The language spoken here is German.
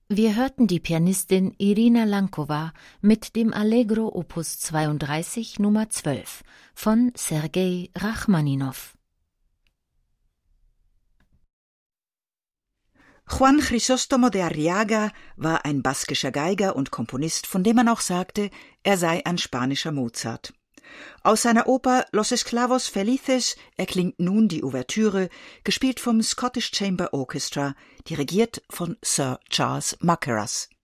Wir hörten die Pianistin Irina Lankova mit dem Allegro Opus 32 Nummer 12 von Sergei Rachmaninow. Juan Crisóstomo de Arriaga war ein baskischer Geiger und Komponist, von dem man auch sagte, er sei ein spanischer Mozart. Aus seiner Oper Los Esclavos Felices erklingt nun die Ouvertüre, gespielt vom Scottish Chamber Orchestra, dirigiert von Sir Charles Mackerras.